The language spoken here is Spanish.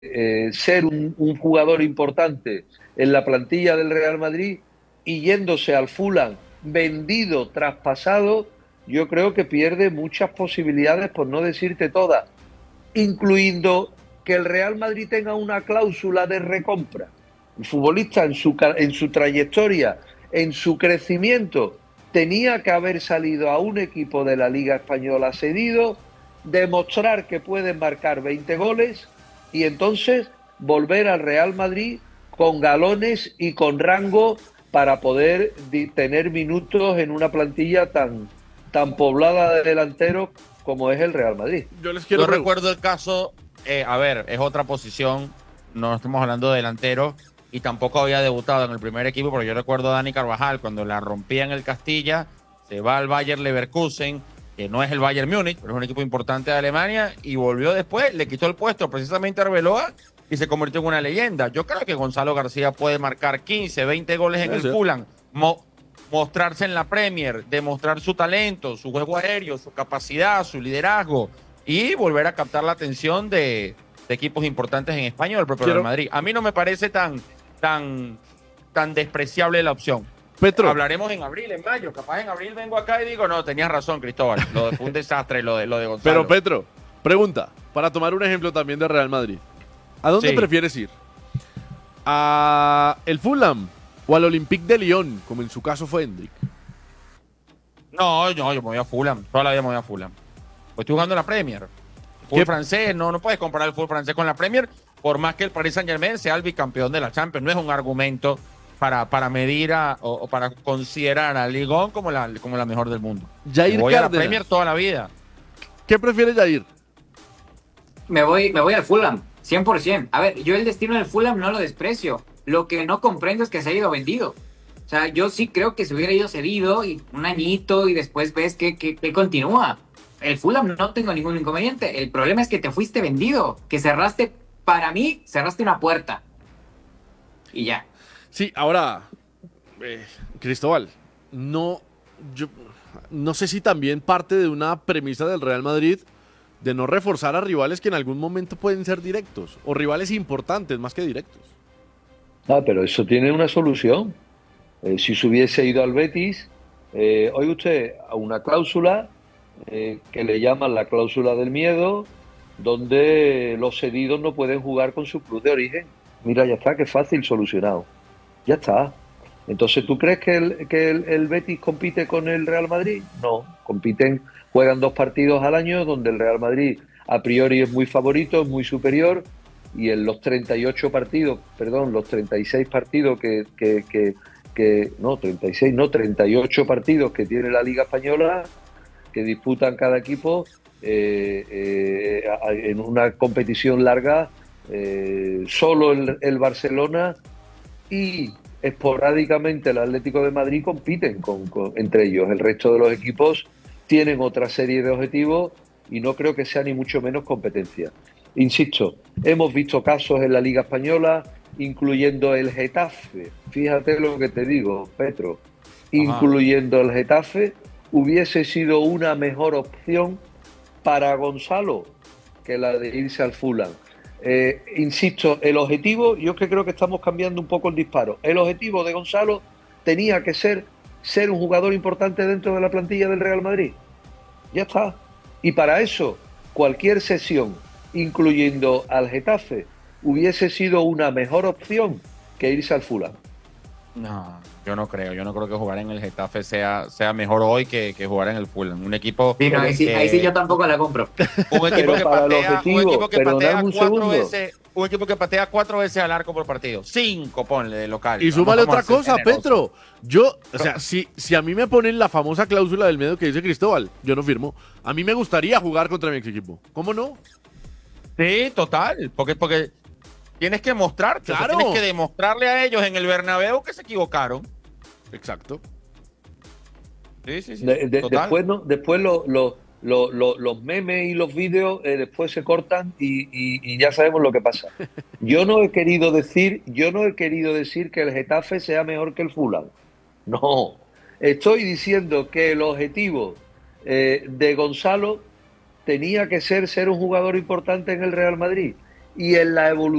ser un jugador importante en la plantilla del Real Madrid y yéndose al Fulham vendido, traspasado, yo creo que pierde muchas posibilidades, por no decirte todas, incluyendo que el Real Madrid tenga una cláusula de recompra. El futbolista en su trayectoria, en su crecimiento, tenía que haber salido a un equipo de la Liga Española cedido, demostrar que puede marcar 20 goles y entonces volver al Real Madrid con galones y con rango para poder tener minutos en una plantilla tan poblada de delanteros como es el Real Madrid. Yo les quiero Yo preguntar. recuerdo el caso, a ver, es otra posición, no estamos hablando de delantero, y tampoco había debutado en el primer equipo, porque yo recuerdo a Dani Carvajal cuando la rompía en el Castilla, se va al Bayer Leverkusen, que no es el Bayern Múnich, pero es un equipo importante de Alemania, y volvió después, le quitó el puesto precisamente a Arbeloa y se convirtió en una leyenda. Yo creo que Gonzalo García puede marcar 15, 20 goles en el Ser. Fulham, mostrarse en la Premier, demostrar su talento, su juego aéreo, su capacidad, su liderazgo y volver a captar la atención de equipos importantes en España o el propio Real Quiero, Madrid. A mí no me parece tan despreciable la opción. Petro, Hablaremos en abril, en mayo. Capaz en abril vengo acá y digo, no, tenías razón, Cristóbal. Fue un desastre lo de pero Gonzalo. Petro, pregunta, para tomar un ejemplo también de Real Madrid. ¿A dónde Sí. prefieres ir? ¿A el Fulham o al Olympique de Lyon, como en su caso fue Hendrik? No, yo me voy a Fulham. Toda la vida me voy a Fulham. Pues estoy jugando en la Premier. El fútbol ¿Qué? francés, no puedes comparar el fútbol francés con la Premier, por más que el Paris Saint-Germain sea el bicampeón de la Champions. No es un argumento para medir o para considerar a Ligue 1 como la mejor del mundo. Me Jair voy a la Premier Cárdenas. toda la vida. ¿Qué prefiere Jair? Me voy al Fulham, 100%. A ver, yo el destino del Fulham no lo desprecio. Lo que no comprendo es que se ha ido vendido. O sea, yo sí creo que se hubiera ido cedido y un añito y después ves que continúa. El Fulham no tengo ningún inconveniente. El problema es que te fuiste vendido, que cerraste, para mí, cerraste una puerta. Y ya. Sí, ahora, Cristóbal, no, yo no sé si también parte de una premisa del Real Madrid de no reforzar a rivales que en algún momento pueden ser directos, o rivales importantes más que directos. Ah, pero eso tiene una solución. Si se hubiese ido al Betis, oye usted, a una cláusula que le llaman la cláusula del miedo, donde los cedidos no pueden jugar con su club de origen. Mira, ya está, qué fácil solucionado. Ya está. Entonces, ¿tú crees que el Betis compite con el Real Madrid? No, compiten, juegan 2 partidos al año donde el Real Madrid a priori es muy favorito, es muy superior y en los 38 partidos, perdón, los 36 partidos no, 36, no, 38 partidos que tiene la Liga Española, que disputan cada equipo en una competición larga, solo el Barcelona y esporádicamente el Atlético de Madrid compiten entre ellos. El resto de los equipos tienen otra serie de objetivos y no creo que sea ni mucho menos competencia. Insisto, hemos visto casos en la Liga Española, incluyendo el Getafe. Fíjate lo que te digo, Petro. Ajá. Incluyendo el Getafe, hubiese sido una mejor opción para Gonzalo que la de irse al Fulham. Insisto, el objetivo, yo es que creo que estamos cambiando un poco el disparo. El objetivo de Gonzalo tenía que ser un jugador importante dentro de la plantilla del Real Madrid. Ya está. Y para eso, cualquier sesión, incluyendo al Getafe, hubiese sido una mejor opción que irse al Fulham. No, yo no creo que jugar en el Getafe sea mejor hoy que jugar en el Fulham. Un equipo Sí, no, Pero, ahí sí yo tampoco la compro. pero para el un objetivo, equipo que perdonadme patea un cuatro segundo. veces, un equipo que patea 4 veces al arco por partido. 5, ponle de local. Y súmale Vamos a otra ser cosa, generosos. Petro. Yo, o sea, si a mí me ponen la famosa cláusula del medio que dice Cristóbal, yo no firmo. A mí me gustaría jugar contra mi ex equipo. ¿Cómo no? Sí, total. Porque tienes que mostrarte. O sea, Claro. tienes que demostrarle a ellos en el Bernabéu que se equivocaron. Exacto. Sí, total. Después, ¿no? Después los memes y los vídeos después se cortan y ya sabemos lo que pasa. Yo no he querido decir que el Getafe sea mejor que el Fulham. No. Estoy diciendo que el objetivo de Gonzalo tenía que ser un jugador importante en el Real Madrid. y en la evolución